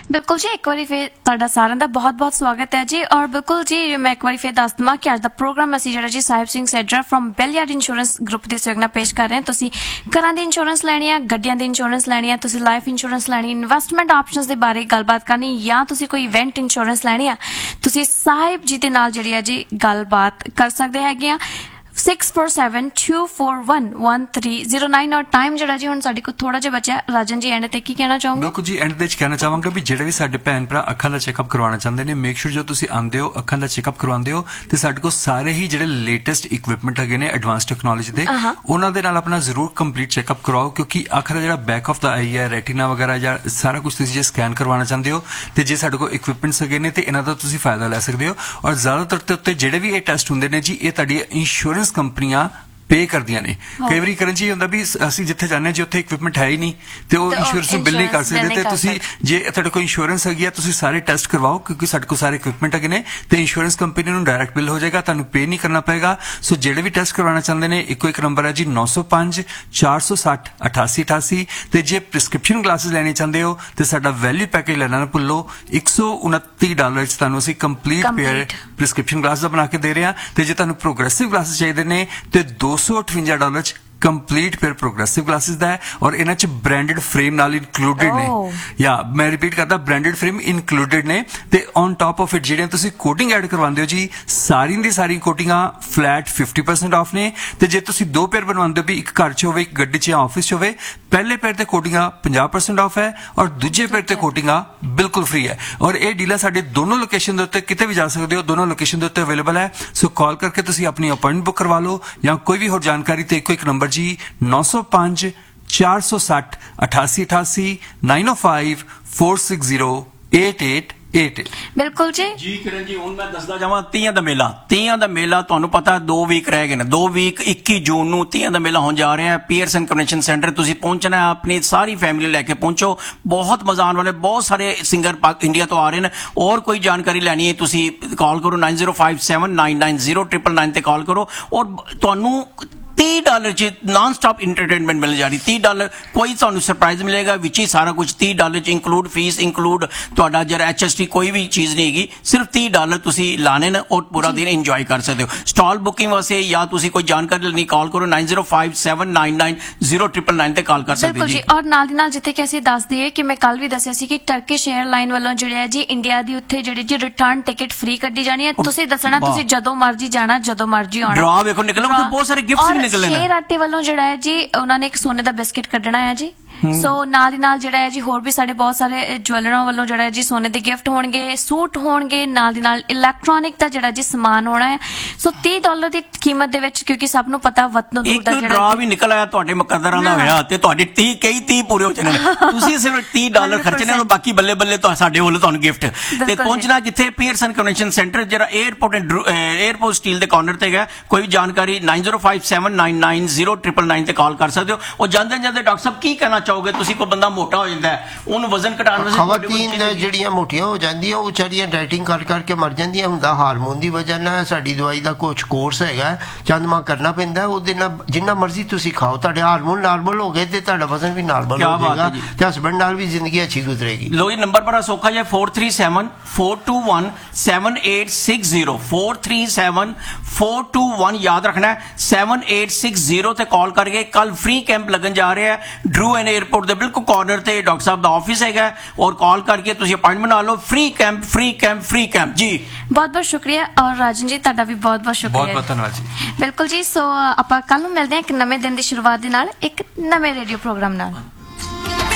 बिल्कुल जी, एक बार फिर तुहाडा सारिਆਂ ਦਾ बहुत-बहुत स्वागत है जी। और बिल्कुल जी मैं एक बार फिर दस दवां कि अज दा प्रोग्राम असीं जिहड़ा जी Sahib Singh सैडरा from बेलयार्ड insurance group दे सहयोग नाल पेश कर रहे हैं। तुसीं घरां दी इंश्योरेंस लैणी है, गड्डियां दी इंश्योरेंस लैणी है, तुसीं लाइफ इंश्योरेंस लैणी, इन्वेस्टमेंट ऑप्शनस दे बारे गलबात करनी, या तुसीं कोई इवेंट इंश्योरेंस लैणी है, तुसीं साहिब जी दे नाल जिहड़ी है जी गलबात कर सकदे हैगे आ। 6472411309 और टाइम जरा जी हुण साडे कोल थोड़ा जिहा बचा। राजन जी एंड ते की कहना चाहोगे? बिल्कुल जी, एंड ते कहना चाहांगा भी ਜਿਹੜੇ ਵੀ ਸਾਡੇ ਭੈਣ ਭਰਾ ਅੱਖਾਂ ਦਾ ਚੈੱਕਅਪ ਕਰਵਾਉਣਾ ਚਾਹੁੰਦੇ ਨੇ, ਮੇਕ ਸ਼ੋਰ ਜੋ ਤੁਸੀਂ ਆਉਂਦੇ ਹੋ ਅੱਖਾਂ ਦਾ ਚੈੱਕਅਪ ਕਰਵਾਉਂਦੇ ਹੋ ਤੇ ਸਾਡੇ ਕੋਲ ਸਾਰੇ ਹੀ ਜਿਹੜੇ ਲੇਟੈਸਟ ਇਕਵਿਪਮੈਂਟ ਹੈਗੇ ਨੇ ਐਡਵਾਂਸ ਟੈਕਨੋਲੋਜੀ ਦੇ, ਉਹਨਾਂ ਦੇ ਨਾਲ ਆਪਣਾ ਜ਼ਰੂਰ ਕੰਪਲੀਟ ਚੈੱਕਅਪ ਕਰਵਾਓ, ਕਿਉਂਕਿ ਅੱਖ ਦਾ ਜਿਹੜਾ ਬੈਕ ਆਫ ਦਾ ਆਈ ਹੈ, ਰੈਟੀਨਾ ਵਗੈਰਾ ਜਾਂ ਸਾਰਾ ਕੁਝ ਤੁਸੀਂ ਜੇ ਸਕੈਨ ਕਰਵਾਉਣਾ ਚਾਹੁੰਦੇ ਹੋ ਤੇ ਜੇ ਸਾਡੇ ਕੋਲ ਇਕਵਿਪਮੈਂਟਸ ਹੈਗੇ ਨੇ ਤੇ ਇਹਨਾਂ ਦਾ ਤੁਸੀਂ ਫਾਇਦਾ ਲੈ ਸਕਦੇ ਹੋ। ਔਰ ਜ਼ਿਆਦਾਤਰ ਤੇ ਉੱਤੇ ਜਿਹੜੇ ਵੀ ਇਹ ਟੈਸਟ ਹੁੰਦੇ ਨੇ ਜੀ, ਇਹ ਤੁਹਾਡੀ ਇੰਸ਼ੋਰੈਂਸ ਕੰਪਨੀਆਂ पे करदियां ने। कई बार करन जी हुंदा भी असि जिथे जाने जी उत्थे इक्विपमेंट है ही नहीं ते वो इंश्योरेंस बिल नहीं कर सकदे ते तुसी जे तुहाडे कोल इंश्योरेंस हैगी है तुसी सारे टेस्ट करवाओ, क्योंकि साडे कोल सारे इक्विपमेंट हैगे ने ते इंश्योरेंस कंपनी नूं डायरेक्ट बिल हो जाएगा, तुहानूं पे नहीं करना पएगा। सो जेड़े भी टेस्ट करवाना चाहंदे ने इक्को एक नंबर है जी 905 460 8888 ते जे प्रिस्क्रिप्शन ग्लासेस लेने चाहंदे हो ते साडा वैल्यू पैकेज लेना ना भुल्लो। $129 च तुहानूं असीं कंप्लीट पेयर प्रिस्क्रिप्शन ग्लास दा बना के दे रहे हां ते जे तुहानूं प्रोग्रेसिव ग्लासेस चाहिए ने ते $258 कंप्लीट फिर प्रोग्रेसिव ग्लासेस दा है और इन्हां च ब्रांडेड फ्रेम नाल इंक्लूडेड ने। या मैं रिपीट करदा, ब्रांडेड फ्रेम इंक्लूडेड ने ते ऑन टॉप ऑफ इट जेड़े तुसी कोटिंग ऐड करवांदे हो जी, सारी दी सारी कोटिंगां फ्लैट 50% ऑफ ने ते जे तुसी दो पेयर बनवांदे हो भी एक घर च होवे एक गड्डी च ऑफिस च होवे, पहले पेयर ते कोटिंगां 50% ऑफ है और दूजे पेयर ते कोटिंगां बिल्कुल फ्री है। और ये डील साडे दोनों लोकेशन दे उत्ते किते भी जा सकदे हो, दोनों लोकेशन दे उत्ते अवेलेबल है। सो कॉल करके तुसी अपनी अपॉइंटमेंट बुक करवा लो या कोई भी होर जानकारी ते इक्को एक नंबर जी 905 460 8888 905 460 8888। बिल्कुल जी जी किरण जी, हुण मैं दसदा जावां तीयां दा मेला तुहानूं पता 2 वीक रह गए ने। 2 वीक 21 जून नूं तीयां दा मेला होण जा रहा है पीयरसन कन्वेंशन सेंटर। तुसीं पहुंचना है, अपनी सारी फैमिली लैके पहुंचो, बहुत मजा आने वाले, बहुत सारे सिंगर इंडिया तो आ रहे हैं। और कोई जानकारी लैनी है तुसीं कॉल करो 9057990999 ते कॉल करो और तुहानूं $30 च नॉन स्टॉप इंटरटेनमेंट मिल जा रही। $30 कोई तुहानूं सरप्राइज मिलेगा विच ही सारा कुछ $30 च इंक्लूड फीस इंक्लूड तुहाडा जरा HST कोई भी चीज़ नहीं हैगी, सिर्फ $30 तुसीं लाने ने और पूरा दिन इंजॉय कर सकते हो। स्टॉल बुकिंग वास्ते या तुसीं कोई जानकारी लेनी कॉल करो 9057990999 ते कॉल कर सकते जी। और नाल दी नाल जिथे कि असीं दस दईए कि मैं कल भी दस्सिया सी कि टर्किश एयरलाइन वालों जिहड़े है जी इंडिया दी उत्थे जिहड़ी जी रिटर्न टिकट फ्री कड्डी जानी है। तुसीं दसना तुसीं जदों मर्जी जाना, जदों मर्जी आना। ड्रा वेखो निकलो, बहुत सारे गिफ्ट्स शेर आटे वालों जिहड़ा है जी उन्होंने एक सोने का बिस्किट कढ़ना है जी। सो नाल दी नाल जिहड़ा है जी होर भी साडे बहुत सारे ज्वैलरां वालों जिहड़ा है जी सोने दे गिफ्ट होणगे, सूट होणगे, नाल दी नाल इलैक्ट्रॉनिक दा जिहड़ा जी समान होना है। सो $30 दी कीमत दे विच, क्योंकि सब नूं पता वतनों दूर दा जिहड़ा ड्रा भी निकल आया तुहाडे मुकद्दरां दा होया ते तुहाडे 30 पूरे हो जाने। तुसीं सिर्फ $30 खर्चने और बाकी बल्ले बल्ले तो साडे वल्लों तुहानूं गिफ्ट ते पहुंचना किथे पीयरसन कन्वेंशन सेंटर जिहड़ा एयरपोर्ट स्टील दे कॉर्नर ते है। कोई भी जानकारी 9057990999 ते कॉल कर सकदे हो। और जांदे जांदे डॉक्टर साहब की कहना चाहोगे? तुसीं कोई बंदा मोटा हो जाता है, उन्होंने वजन घटाने वास्ते खवातीन ਜਿਹੜੀਆਂ ਮੋਟੀਆਂ ਹੋ ਜਾਂਦੀਆਂ ਉਹ ਵਿਚਾਰੀਆਂ ਡਾਈਟਿੰਗ ਕਰ ਕਰਕੇ ਮਰ ਜਾਂਦੀਆਂ। ਹੁੰਦਾ ਹਾਰਮੋਨ ਦੀ ਵਜ੍ਹਾ ਨਾਲ। ਸਾਡੀ ਦਵਾਈ ਦਾ ਕੁਝ ਕੋਰਸ ਹੈਗਾ, ਚੰਦਮਾ ਕਰਨਾ ਪੈਂਦਾ, ਉਹਦੇ ਨਾਲ ਜਿੰਨਾ ਮਰਜ਼ੀ ਤੁਸੀਂ ਖਾਓ ਤੁਹਾਡੇ ਹਾਰਮੋਨ ਨਾਰਮਲ ਹੋ ਗਏ ਤੇ ਤੁਹਾਡਾ ਵਜ਼ਨ ਵੀ ਨਾਰਮਲ ਹੋ ਜਾਏਗਾ ਤੇ ਹਸਬੈਂਡ ਨਾਲ ਵੀ ਜ਼ਿੰਦਗੀ ਅੱਛੀ ਗੁਜ਼ਰੇਗੀ। ਲੋ ਇਹ ਨੰਬਰ ਬੜਾ ਸੌਖਾ ਜਿਹਾ 4374217860 437421 याद रखना है 7860 ਤੇ ਕਾਲ ਕਰਕੇ। ਕੱਲ ਫ੍ਰੀ ਕੈਂਪ ਲੱਗਣ ਜਾ ਰਿਹਾ ਹੈ ਡਰੂ ਐਂਡ 에어ਪੋਰਟ ਦੇ ਬਿਲਕੁਲ ਕਾਰਨਰ ਤੇ डॉक्टर साहब का ऑफिस है और कॉल करके तुम अपॉइंटमेंट ला लो। फ्री कैंप जी। बहुत बहुत शुक्रिया। और राजन जी तुहाडा भी बहुत बहुत शुक्रिया, बहुत बहुत धन्यवाद जी। बिल्कुल जी। सो आपां कल नूं मिलदे हां एक नवें दिन की शुरुआत दे नाल एक नवें रेडियो प्रोग्राम नाल।